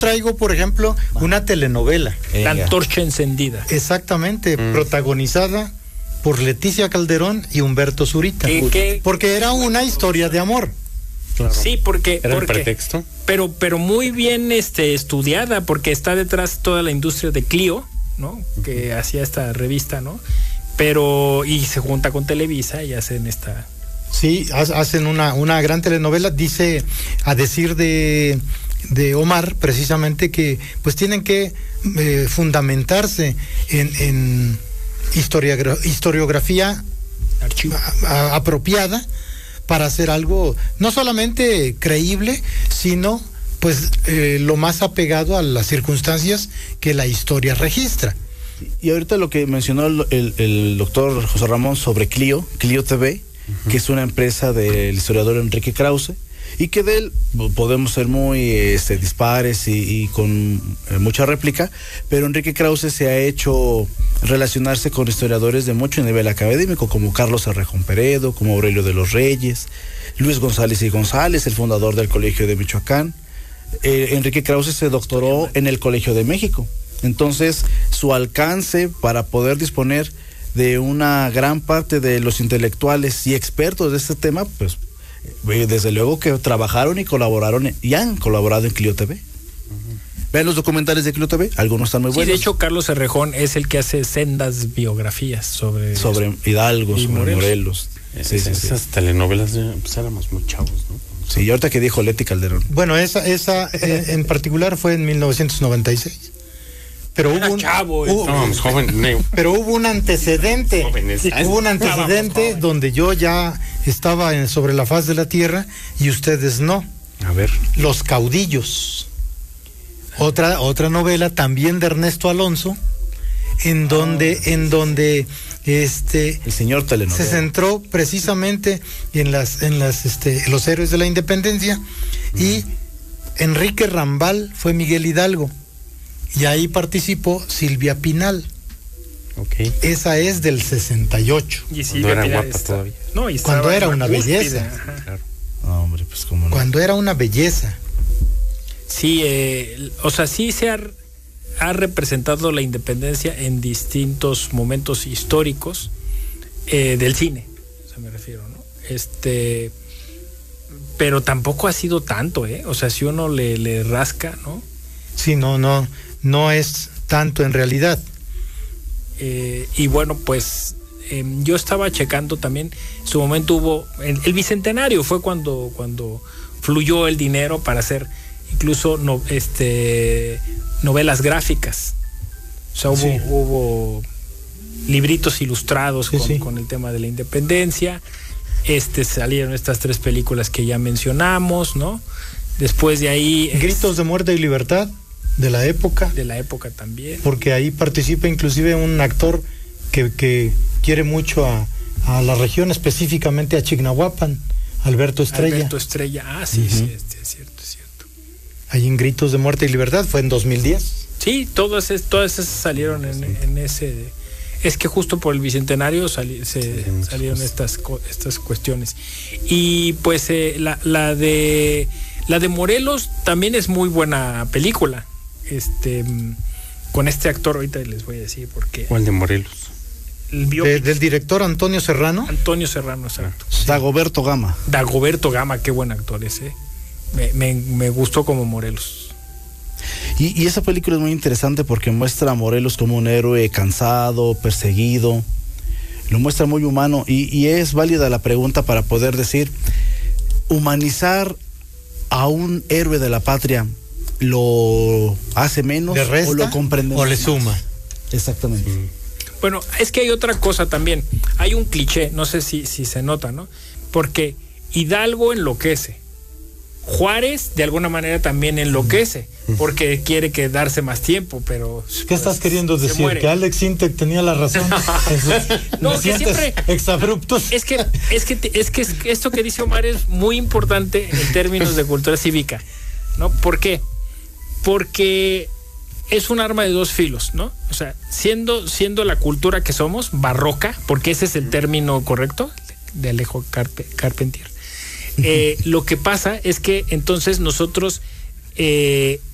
Traigo, por ejemplo, una telenovela. La Antorcha Encendida. Exactamente, protagonizada por Leticia Calderón y Humberto Zurita. Porque era una historia de amor. Claro. Sí, porque era el pretexto. Pero muy bien estudiada, porque está detrás toda la industria de Clio, ¿no? Que hacía esta revista, ¿no? Y se junta con Televisa y hacen esta. Sí, hacen una gran telenovela. Dice, a decir de Omar, precisamente, que pues tienen que fundamentarse en historiografía apropiada para hacer algo no solamente creíble, sino pues lo más apegado a las circunstancias que la historia registra. Y ahorita lo que mencionó el doctor José Ramón sobre Clio TV, que es una empresa del historiador Enrique Krause, y que de él podemos ser muy dispares y con mucha réplica, pero Enrique Krause se ha hecho relacionarse con historiadores de mucho nivel académico, como Carlos Arrejón Peredo, como Aurelio de los Reyes, Luis González y González, el fundador del Colegio de Michoacán. Enrique Krause se doctoró en el Colegio de México. Entonces, su alcance para poder disponer de una gran parte de los intelectuales y expertos de este tema, pues desde luego que trabajaron y colaboraron y han colaborado en Clio TV. Vean los documentales de Clio TV, algunos están muy buenos. Sí, de hecho Carlos Herrejón es el que hace sendas biografías sobre Hidalgo, sobre Morelos. Esas telenovelas pues éramos muy chavos, ¿no? Sí, y ahorita que dijo Leti Calderón. Bueno, esa en particular fue en 1996. Pero hubo un antecedente. Hubo un antecedente donde yo ya estaba sobre la faz de la tierra y ustedes no. A ver. Los Caudillos. Otra novela también de Ernesto Alonso, en donde el señor telenovela se centró precisamente en los héroes de la independencia, y Enrique Rambal fue Miguel Hidalgo. Y ahí participó Silvia Pinal. Okay. Esa es del 68. Y Silvia Pinal era guapa todavía. No, cuando era una belleza. Claro. No, hombre, pues cómo no. Cuando era una belleza. Sí, sí se ha representado la independencia en distintos momentos históricos del cine, me refiero, ¿no? Pero tampoco ha sido tanto, o sea, si uno le rasca, ¿no? Sí, no es tanto en realidad. Y bueno, pues yo estaba checando también, en su momento hubo, el Bicentenario fue cuando fluyó el dinero para hacer incluso novelas gráficas. O sea, hubo libritos ilustrados con el tema de la independencia. Salieron estas 3 películas que ya mencionamos, ¿no? Después de ahí... Gritos de Muerte y Libertad, de la época. De la época también. Porque ahí participa inclusive un actor que quiere mucho a la región, específicamente a Chignahuapan, Alberto Estrella. Alberto Estrella, sí, sí, es cierto. Ahí en Gritos de Muerte y Libertad, fue en 2010. Sí, todas esas salieron en ese... Es que justo por el Bicentenario salieron estas cuestiones. Y pues la de Morelos también es muy buena película. Con este actor, ahorita les voy a decir por qué. ¿Cuál de Morelos? Del director Antonio Serrano. Antonio Serrano, exacto. Sí. Dagoberto Gama, qué buen actor ese. Me gustó como Morelos. Y esa película es muy interesante porque muestra a Morelos como un héroe cansado, perseguido, lo muestra muy humano, y es válida la pregunta para poder decir, humanizar a un héroe de la patria, ¿lo hace menos o lo comprende o le suma? Exactamente. Bueno, es que hay otra cosa también, hay un cliché, no sé si se nota, ¿no? Porque Hidalgo enloquece, Juárez de alguna manera también enloquece porque quiere quedarse más tiempo, pero ¿qué estás queriendo decir? Que Alex Intec tenía la razón en sus que siempre exabruptos. Es que esto que dice Omar es muy importante en términos de cultura cívica, ¿no? ¿Por qué? Porque es un arma de 2 filos, ¿no? O sea, siendo la cultura que somos, barroca, porque ese es el término correcto de Alejo Carpentier. Lo que pasa es que entonces nosotros